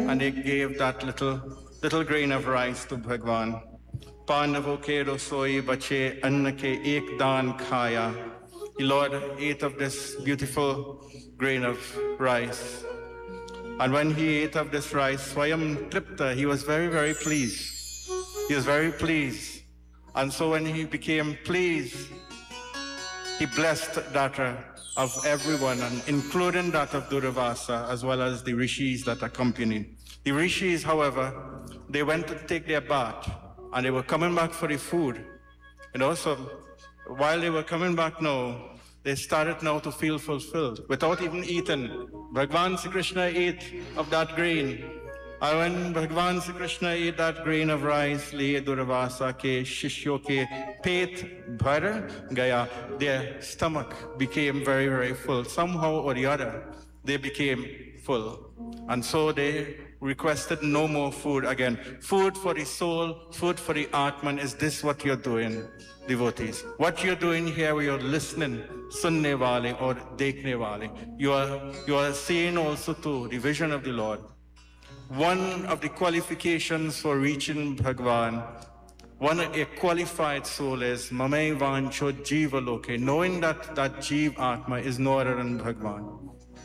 and they gave that little grain of rice to Bhagwan. Pandavo ke rasoi bache anna ke ek daan khaya. The Lord ate of this beautiful grain of rice. And when he ate of this rice, Swayam Tripta, he was very, very pleased. He was very pleased. And so when he became pleased, he blessed that of everyone, and including that of Durvasa, as well as the rishis that accompanied. The rishis, however, they went to take their bath, and they were coming back for the food. And also, while they were coming back now, they started now to feel fulfilled without even eating. Bhagwan Sri Krishna ate of that grain. And when Bhagwan Sri Krishna ate that grain of rice, liye Durvasa ke shishyo ke pet bhar gaya, their stomach became very, very full. Somehow or the other, they became full. And so they requested no more food again. Food for the soul, food for the Atman. Is this what you're doing, devotees? What you're doing here, where you're listening, sunne wale or dekhne wale, you are seeing also too the vision of the Lord. One of the qualifications for reaching Bhagwan, a qualified soul is Mamai Vancho Jiva Loke, knowing that Jeev Atma is no other than Bhagwan.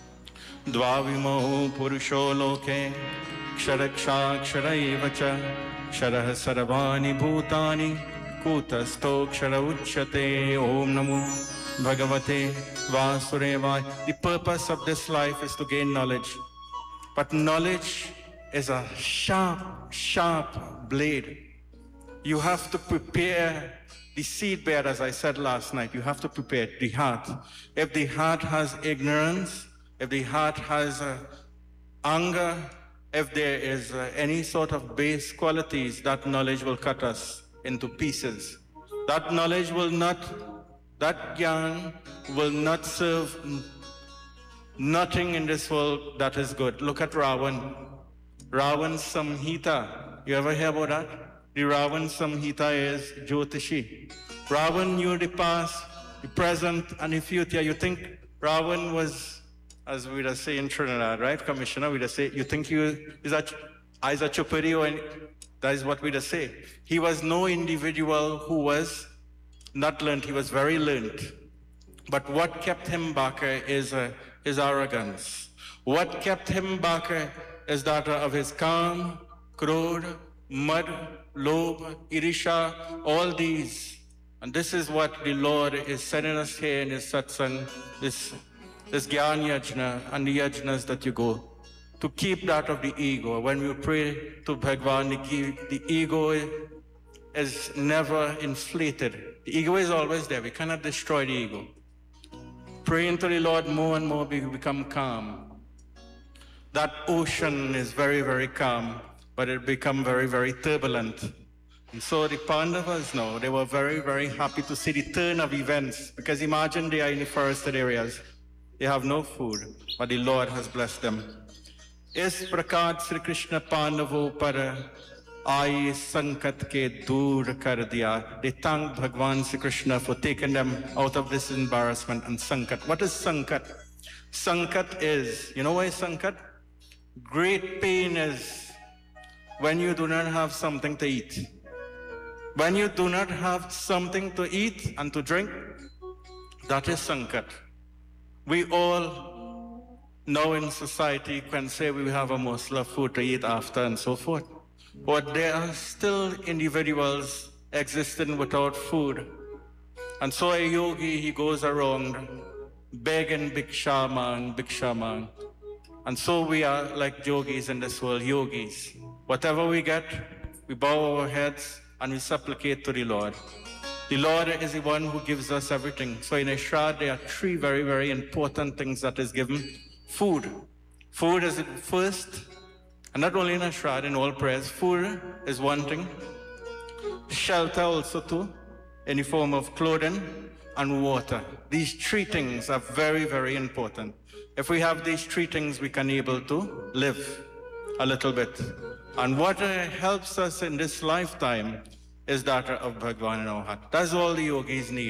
Dvavimo Purusho Loke, Ksaraksha Ksharaivacha, Ksharah Sarvani Bhutani, Kutasto Kshara Uchate, Om Namo Bhagavate Vasudevaya. The purpose of this life is to gain knowledge. But knowledge is a sharp blade. You have to prepare the seed bed, as I said last night. You have to prepare the heart. If the heart has ignorance, if the heart has anger, if there is any sort of base qualities, that knowledge will cut us into pieces. That knowledge will not, that gyan will not serve nothing in this world that is good. Look at Ravan. Ravan Samhita. You ever hear about that? The Ravan Samhita is Jyotishi. Ravan knew the past, the present, and the future. You think Ravan was, as we would say in Trinidad, right, Commissioner? We'd say, you think is a Chupuri, or that is what we'd say. He was no individual who was not learned. He was very learned. But what kept him back is his arrogance. What kept him back is that of his calm, krodh, mud, lobh, irisha, all these. And this is what the Lord is sending us here in His satsang, this Gyan Yajna and the Yajnas that you go, to keep that of the ego. When we pray to Bhagwan, the ego is never inflated. The ego is always there. We cannot destroy the ego. Praying to the Lord more and more, we become calm. That ocean is very, very calm, but it become very, very turbulent. And so the Pandavas now, they were very, very happy to see the turn of events, because imagine they are in the forested areas. They have no food, but the Lord has blessed them. Is prakar Sri Krishna Pandavo par aaye sankat ke dur kar diya. They thank Bhagwan Sri Krishna for taking them out of this embarrassment and sankat. What is sankat? Sankat is, you know why sankat? Great pain is when you do not have something to eat. When you do not have something to eat and to drink, that is sankat. We all now in society can say we have a morsel of food to eat after and so forth. But there are still individuals existing without food. And so a yogi, he goes around begging bhikshaman, bhikshaman. And so we are like yogis in this world, yogis. Whatever we get, we bow our heads and we supplicate to the Lord. The Lord is the one who gives us everything. So in a Shraddha, there are three very, very important things that is given. Food. Food is the first, and not only in a Shraddha, in all prayers. Food is one thing. Shelter also too, in the form of clothing and water. These three things are very, very important. If we have these three things, we can be able to live a little bit. And what helps us in this lifetime is that of Bhagwan in our heart. That's all the yogis need.